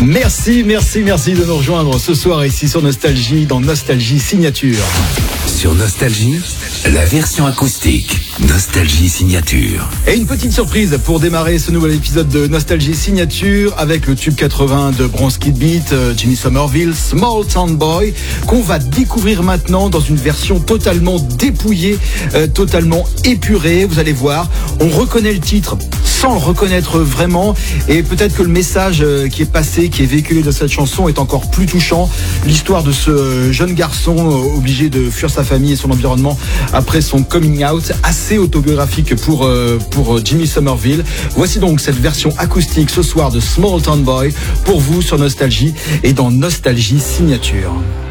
Merci de nous rejoindre ce soir ici sur Nostalgie, dans Nostalgie Signature. Sur Nostalgie, la version acoustique. Nostalgie Signature. Et une petite surprise pour démarrer ce nouvel épisode de Nostalgie Signature avec le tube 80 de Bronski Beat, Jimmy Somerville, Small Town Boy, qu'on va découvrir maintenant dans une version totalement dépouillée, totalement épurée. Vous allez voir, on reconnaît le titre sans le reconnaître vraiment, et peut-être que le message qui est passé, qui est véhiculé de cette chanson est encore plus touchant. L'histoire de ce jeune garçon obligé de fuir sa famille et son environnement après son coming out, assez autobiographique pour Jimmy Somerville. Voici donc cette version acoustique ce soir de Small Town Boy pour vous sur Nostalgie et dans Nostalgie Signature.